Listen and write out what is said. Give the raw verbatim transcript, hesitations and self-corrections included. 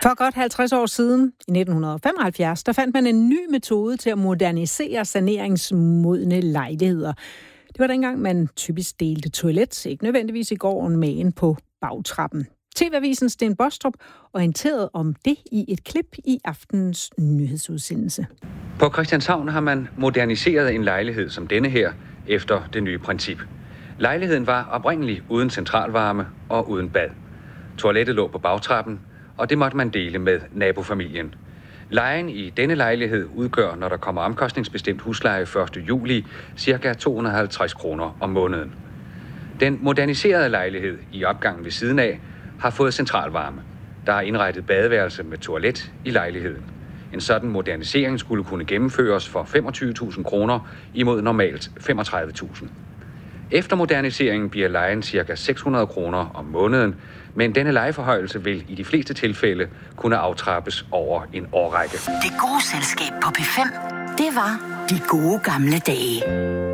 For godt halvtreds år siden, i nitten femoghalvfjerds, der fandt man en ny metode til at modernisere saneringsmodne lejligheder. Det var dengang, man typisk delte toilet, ikke nødvendigvis i gården, med en på bagtrappen. T V-avisen Sten Bostrup orienterede om det i et klip i aftenens nyhedsudsendelse. På Christianshavn har man moderniseret en lejlighed som denne her efter det nye princip. Lejligheden var oprindeligt uden centralvarme og uden bad. Toilettet lå på bagtrappen, og det måtte man dele med nabofamilien. Lejen i denne lejlighed udgør, når der kommer omkostningsbestemt husleje første juli, ca. to hundrede og halvtreds kroner om måneden. Den moderniserede lejlighed i opgangen ved siden af har fået centralvarme. Der er indrettet badeværelse med toilet i lejligheden. En sådan modernisering skulle kunne gennemføres for femogtyve tusind kroner imod normalt femogtredive tusind. Efter moderniseringen bliver lejen ca. seks hundrede kroner om måneden, men denne lejeforhøjelse vil i de fleste tilfælde kunne aftrappes over en årrække. Det gode selskab på P fem, det var de gode gamle dage.